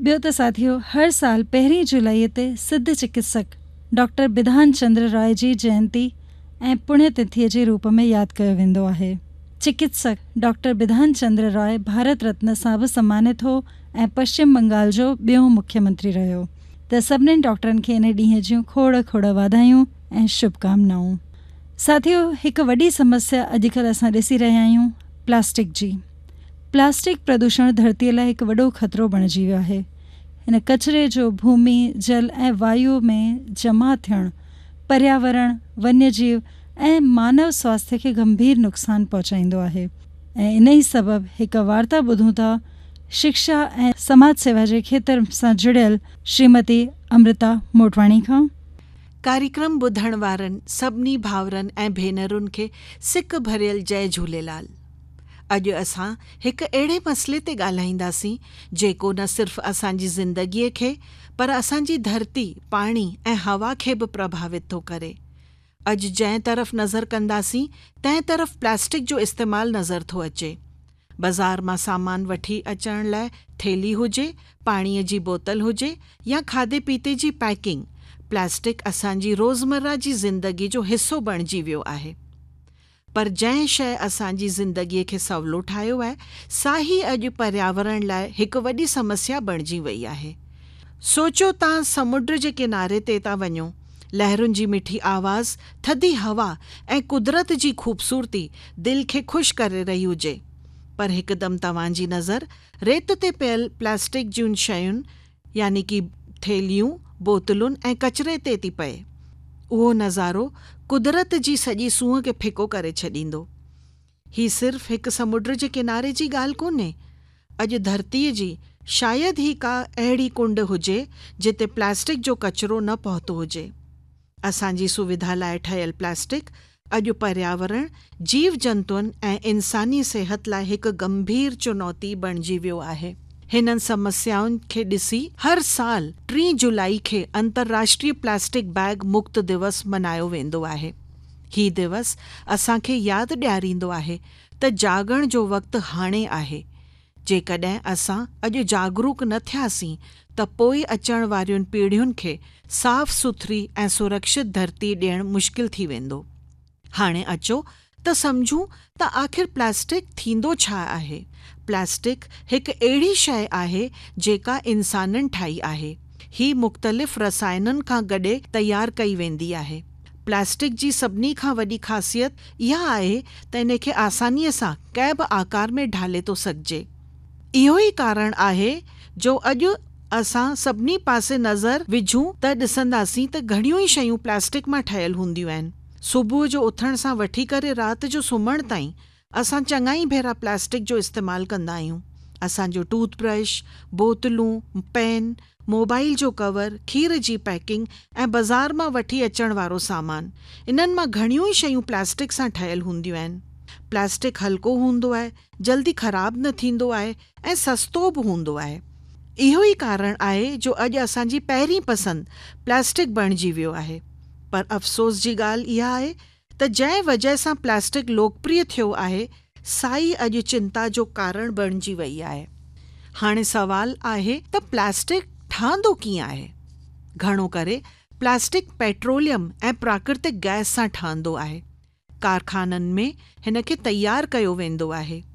ॿियो त साथियो, हर साल 1 जुलाई ते सिद्ध चिकित्सक डॉक्टर बिधान चंद्र रॉय जी जयंती ऐं पुण्यतिथीअ जे रूप में यादि कयो वेंदो आहे। चिकित्सक डॉक्टर बिधान चंद्र रॉय भारत रत्न सां बि सम्मानित हो ऐं पश्चिम बंगाल जो ॿियों मुख्यमंत्री रहियो। त सभिनीनि डॉक्टरनि खे इन ॾींहं जूं खोड़ खोड़ वाधायूं ऐं शुभकामनाऊं। साथियो, हिकु वॾी समस्या अॼुकल्ह असां ॾिसी रहिया आहियूं, प्लास्टिक जी। प्लास्टिक प्रदूषण धरतीअ लाइ हिकु वॾो ख़तरो बणिजी वियो आहे। हिन कचिरे जो भूमि, जल ऐं वायु में जमा थियणु पर्यावरण, वन्यजीव ऐं मानव स्वास्थ्य खे गंभीर नुक़सानु पहुचाईंदो आहे। ऐं इन ई सबबु हिकु वार्ता ॿुधूं था शिक्षा ऐं समाज सेवा जे खेत्र सां जुड़ियल श्रीमती अमृता मोटवाणी खां। कार्यक्रम ॿुधण वारनि सभिनी भाउरनि ऐं भेनरुनि खे सिक भरियल जय झूलेलाल। अॼु असां हिकु अहिड़े मसइले ते ॻाल्हाईंदासीं जेको न सिर्फ़ु असांजी ज़िंदगीअ खे पर असांजी धरती, पाणी ऐं हवा खे बि प्रभावित थो करे। अॼु जंहिं तरफ़ नज़र कंदासीं तंहिं तरफ़ प्लास्टिक जो इस्तेमालु नज़र थो अचे। बाज़ार मां सामान वठी अचण लाइ थेली हुजे, पाणीअ जी बोतल हुजे या खाधे पीते जी पैकिंग, प्लास्टिक असांजी रोज़मर्रा जी ज़िंदगी जो हिसो बणिजी वियो आहे। पर जंहिं शइ असांजी ज़िंदगीअ खे सवलो ठाहियो आहे, साही अॼु पर्यावरण लाइ हिकु वॾी समस्या बणिजी वई आहे। सोचो तव्हां समुंड जे किनारे ते था वञो, लहरुनि जी मिठी आवाज़, थधी हवा ऐं कुदरत जी ख़ूबसूरती दिलि खे ख़ुशि करे रही हुजे, पर हिकदमि तव्हांजी नज़र रेत ते पियल प्लास्टिक जूं शयुनि यानी कि थेलियूं, बोतलुनि ऐं कचिरे ते थी पए। उहो नज़ारो कुदरत जी सॼी सूंहं खे फिको करे छॾींदो। ही सिर्फ़ु हिकु समुंड जे किनारे जी ॻाल्हि कोन्हे। अॼु धरतीअ जी शायदि ही का अहिड़ी कुंड हुजे जिते प्लास्टिक जो कचिरो न पहुतो हुजे। असांजी सुविधा लाइ ठहियल प्लास्टिक अॼु पर्यावरण, जीव जंतुअनि ऐं इंसानी सिहत लाइ हिकु गंभीर चुनौती बणिजी वियो आहे। हिननि समस्याउनि खे ॾिसी हर साल 3 जुलाई खे अंतर्राष्ट्रीय प्लास्टिक बैग मुक्त दिवस मनायो वेंदो आहे। ही दिवस असांखे यादि ॾियारींदो आहे त जाॻण जो वक़्तु हाणे आहे। जेकॾहिं असां अॼु जागरूक न थियासीं त पोइ अचण वारियुनि पीढ़ियुनि खे साफ़ सुथरी ऐं सुरक्षित धरती ॾियणु मुश्किल थी वेंदो। हाणे अचो त सम्झूं त आख़िर प्लास्टिक थींदो छा आहे। प्लास्टिक हिकु अहिड़ी शइ आहे जेका इंसाननि ठाही आहे। ही मुख़्तलिफ़ रसायननि खां गॾे तयारु कई वेंदी आहे। प्लास्टिक जी सभिनी खां वॾी ख़ासियत इहा आहे त इन खे आसानीअ सां कंहिं बि आकार में ढाले थो सघिजे। इहो ई कारण आहे जो अॼु असां सभिनी पासे नज़र विझूं त ॾिसंदासीं त घणियूं ई शयूं प्लास्टिक मां ठहियल हूंदियूं आहिनि। सुबुह जो उथण सां वठी करे राति जो सुम्हण ताईं असां चङा ई भेरा प्लास्टिक जो इस्तेमालु कंदा आहियूं। असांजो टूथब्रश, बोतलूं, पेन, मोबाइल जो कवर, खीर जी पैकिंग ऐं बाज़ार मां वठी अचण वारो सामान, इन्हनि मां घणियूं ई शयूं प्लास्टिक सां ठहियल हूंदियूं आहिनि। प्लास्टिक हल्को हूंदो आहे, जल्दी ख़राब न थींदो आहे ऐं सस्तो बि हूंदो आहे। इहो ई कारण आहे जो अॼु असांजी पहिरीं पसंदि प्लास्टिक बणिजी वियो आहे। पर अफ़सोस जी ॻाल्हि इहा आहे त जंहिं वजह सां प्लास्टिक लोकप्रिय थियो आहे, साई अॼु चिंता जो कारण बणिजी वई आहे। हाणे सवाल आहे त प्लास्टिक ठहंदो कीअं आहे। घणो करे प्लास्टिक पेट्रोलियम ऐं प्राकृतिक गैस सां ठहंदो आहे। कारखाननि में हिन खे तयारु कयो वेंदो आहे।